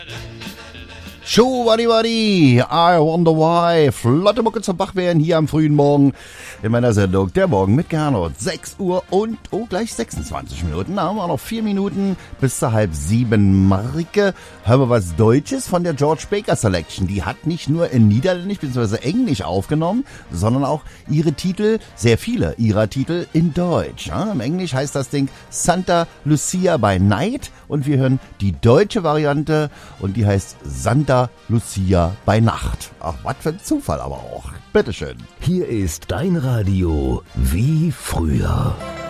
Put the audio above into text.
Schuwadibadi, I wonder why. Flotte Mucke zum Wachwerden hier am frühen Morgen in meiner Sendung Der Morgen mit Gernot. 6 Uhr und gleich 26 Minuten. Da haben wir noch 4 Minuten bis zur 6:30 Marke. Hören wir was Deutsches von der George Baker Selection. Die hat nicht nur in Niederländisch bzw. Englisch aufgenommen, sondern auch ihre Titel, sehr viele ihrer Titel in Deutsch. Ja, im Englisch heißt das Ding Santa Lucia by Night und wir hören die deutsche Variante und die heißt Santa Lucia bei Nacht. Ach, was für ein Zufall aber auch. Bitteschön. Hier ist dein Radio wie früher.